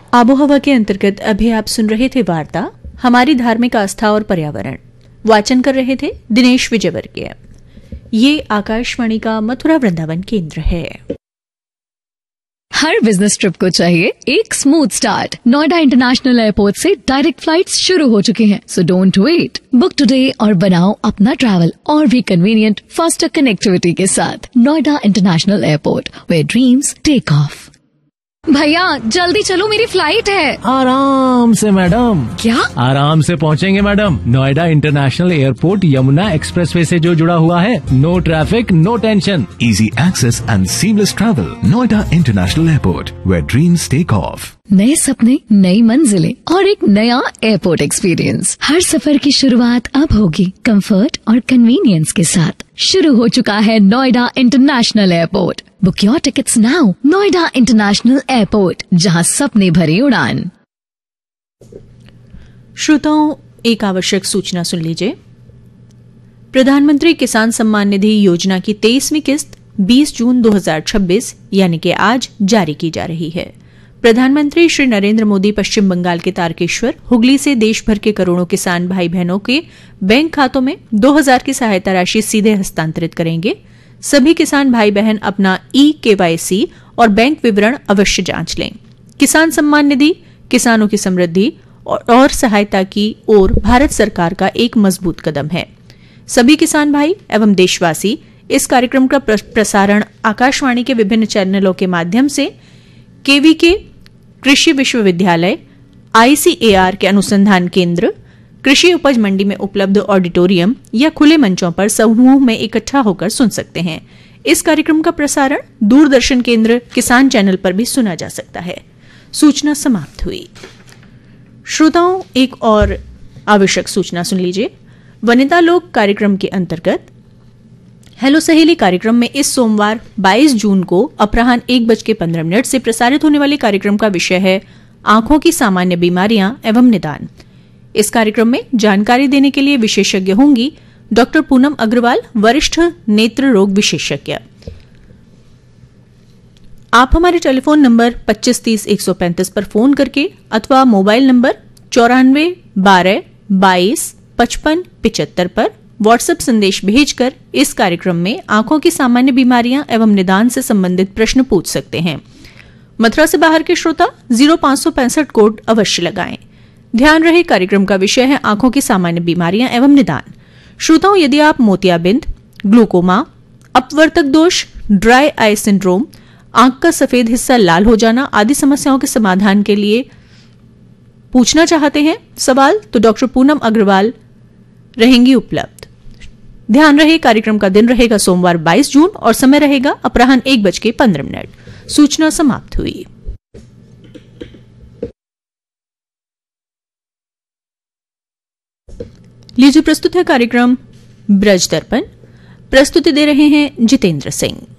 आबोहवा के अंतर्गत अभी आप सुन रहे थे वार्ता हमारी धार्मिक आस्था और पर्यावरण। वाचन कर रहे थे दिनेश विजयवर्गीय। ये आकाशवाणी का मथुरा वृंदावन केंद्र है। हर बिजनेस ट्रिप को चाहिए एक smooth start. Noida international airport से डायरेक्ट फ्लाइट्स शुरू हो चुकी हैं, so don't wait. Book today और बनाओ अपना ट्रैवल और भी कन्वीनियंट फास्टर कनेक्टिविटी के साथ। Noida international airport, where dreams take off. भैया जल्दी चलो, मेरी फ्लाइट है। आराम से मैडम। क्या? आराम से पहुंचेंगे madam. Noida international airport Yamuna expressway से जो जुड़ा हुआ है। No traffic, no tension. Easy access and seamless travel. Noida International Airport, where dreams take off. नए सपने, नई मंजिलें और एक नया एयरपोर्ट एक्सपीरियंस। हर सफर की शुरुआत अब होगी कंफर्ट और कन्वीनियंस के साथ। शुरू हो चुका है Noida international airport. Book your tickets now. Noida international airport, जहां सपने भरी उड़ान। श्रोताओं, एक आवश्यक सूचना सुन लीजिए। प्रधानमंत्री किसान सम्मान निधि योजना की 23वीं किस्त 20 जून 2026 यानी कि आज जारी की जा रही है। प्रधानमंत्री श्री नरेंद्र मोदी पश्चिम बंगाल के तारकेश्वर, हुगली से देश भर के करोड़ों किसान भाई बहनों के बैंक खातों में 2000 की सहायता राशि सीधे हस्तांतरित करेंगे। सभी किसान भाई बहन अपना KYC और बैंक विवरण अवश्य जांच लें। किसान सम्मान निधि किसानों की समृद्धि और सहायता की ओर भारत सरकार का एक मजबूत कदम है। सभी किसान भाई एवं देशवासी इस कार्यक्रम का प्रसारण आकाशवाणी के विभिन्न चैनलों के माध्यम से KVK कृषि विश्वविद्यालय, ICAR के अनुसंधान केंद्र, कृषि उपज मंडी में उपलब्ध ऑडिटोरियम या खुले मंचों पर समूह में इकट्ठा होकर सुन सकते हैं। इस कार्यक्रम का प्रसारण दूरदर्शन केंद्र किसान चैनल पर भी सुना जा सकता है। सूचना समाप्त हुई। श्रोताओं, एक और आवश्यक सूचना सुन लीजिए। वनिता लोक कार्यक्रम के अंतर्गत हेलो सहेली कार्यक्रम में इस सोमवार 22 जून को अपराह्न 1:15 से प्रसारित होने वाले कार्यक्रम का विषय है आंखों की सामान्य बीमारियां एवं निदान। इस कार्यक्रम में जानकारी देने के लिए विशेषज्ञ होंगी डॉक्टर पूनम अग्रवाल, वरिष्ठ नेत्र रोग विशेषज्ञ। आप हमारे टेलीफोन नंबर 2530-135 पर फोन करके अथवा मोबाइल नंबर 94 12 22 55 75 पर व्हाट्सएप संदेश भेजकर इस कार्यक्रम में आंखों की सामान्य बीमारियां एवं निदान से संबंधित प्रश्न पूछ सकते हैं। मथुरा से बाहर के श्रोता 0565 कोड अवश्य लगाएं। ध्यान रहे कार्यक्रम का विषय है आंखों की सामान्य बीमारियां एवं निदान। श्रोताओं, यदि आप मोतियाबिंद, ग्लूकोमा, अपवर्तक दोष, ड्राई आई सिंड्रोम, आंख का सफेद हिस्सा लाल हो जाना आदि समस्याओं के समाधान के लिए पूछना चाहते हैं सवाल, तो डॉक्टर पूनम अग्रवाल रहेंगी उपलब्ध। ध्यान रहे कार्यक्रम का दिन रहेगा सोमवार 22 जून और समय रहेगा अपराह्न 1:15। सूचना समाप्त हुई। लीजिए प्रस्तुत है कार्यक्रम ब्रज दर्पण। प्रस्तुति दे रहे हैं जितेंद्र सिंह।